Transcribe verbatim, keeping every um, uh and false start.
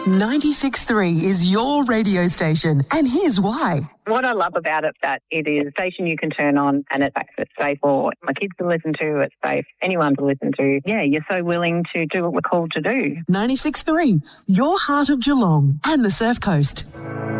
ninety-six point three is your radio station, and here's why. What I love about it is that it is a station you can turn on and it's it's safe for my kids to listen to, it's safe for anyone to listen to. Yeah, you're so willing to do what we're called to do. ninety-six point three, your heart of Geelong and the Surf Coast.